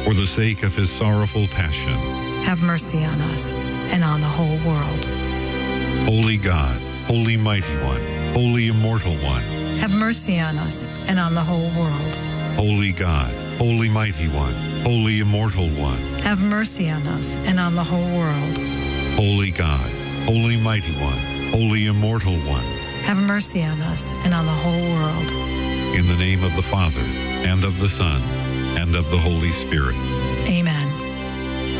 for the sake of his sorrowful passion, have mercy on us and on the whole world. Holy God, Holy Mighty One, Holy Immortal One, Have mercy on us and on the whole world. Holy God, Holy Mighty One, Holy Immortal One, Have mercy on us and on the whole world. Holy God, Holy Mighty One, Holy Immortal One, Have mercy on us and on the whole world. in the name of the Father, and of the Son, and of the Holy Spirit. Amen.